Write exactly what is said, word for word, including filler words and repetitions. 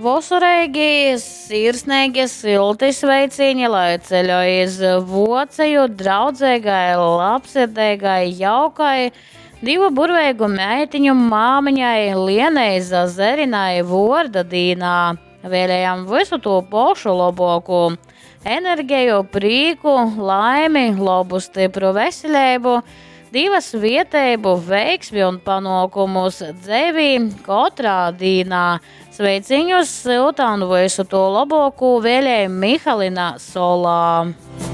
vosurēgi, sirsnīgi, silti sveicieni, lai ceļojas voceju, draudzēgai, labsirdēgai, jaukai, divu burveigu meitiņu māmiņai, Lienai Zazerinai, Vordadīnā. Vēlējām visu to pošu labāku, enerģiju, prīku, laimi, labu stipru veselību, divas vietēbu, veiksmi un panākumus dzīvī katrā dīnā. Sveiciņus siltā un visu to labāko vēlēja Mihalina Solā.